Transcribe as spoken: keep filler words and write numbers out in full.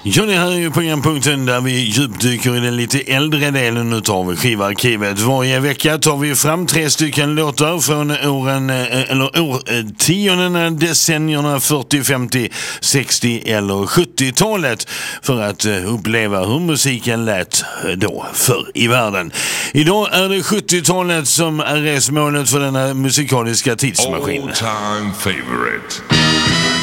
Ja, det här är ju programpunkten där vi djupdyker i den lite äldre delen utav skivarkivet. Varje vecka tar vi fram tre stycken låtar från åren, eller årtiondena, decennierna fyrtio, femtio, sextio eller sjuttiotalet för att uppleva hur musiken lät då förr i världen. Idag är det sjuttiotalet som är resmålet för denna musikaliska tidsmaskin. All time favorite.